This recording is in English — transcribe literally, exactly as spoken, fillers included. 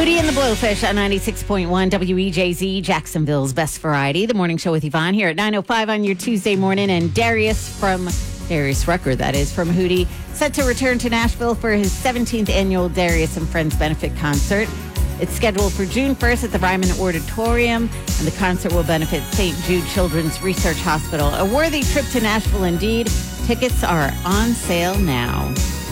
Hootie and the Blowfish on ninety-six point one W E J Z, Jacksonville's best variety. The morning show with Yvonne here at nine oh five on your Tuesday morning. And Darius from, Darius Rucker, that is, from Hootie, set to return to Nashville for his seventeenth annual Darius and Friends benefit concert. It's scheduled for June first at the Ryman Auditorium, and the concert will benefit Saint Jude Children's Research Hospital. A worthy trip to Nashville indeed. Tickets are on sale now.